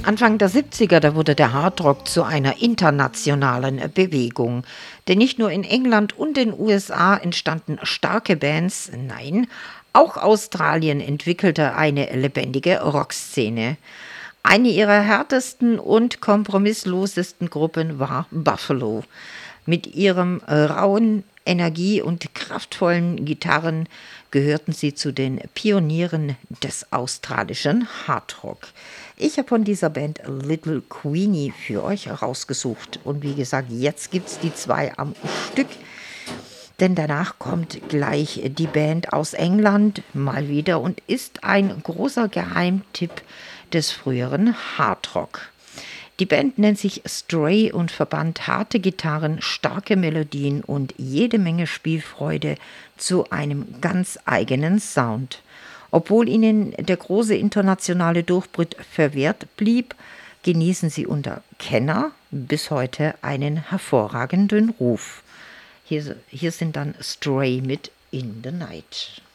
Anfang der 70er, da wurde der Hardrock zu einer internationalen Bewegung. Denn nicht nur in England und den USA entstanden starke Bands, nein, auch Australien entwickelte eine lebendige Rockszene. Eine ihrer härtesten und kompromisslosesten Gruppen war Buffalo. Mit ihrem rauen Energie und kraftvollen Gitarren gehörten sie zu den Pionieren des australischen Hardrock. Ich habe von dieser Band Little Queenie für euch rausgesucht. Und wie gesagt, jetzt gibt es die zwei am Stück. Denn danach kommt gleich die Band aus England mal wieder und ist ein großer Geheimtipp des früheren Hardrock. Die Band nennt sich Stray und verband harte Gitarren, starke Melodien und jede Menge Spielfreude zu einem ganz eigenen Sound. Obwohl ihnen der große internationale Durchbruch verwehrt blieb, genießen sie unter Kenner bis heute einen hervorragenden Ruf. Hier sind dann Stray mit In the Night.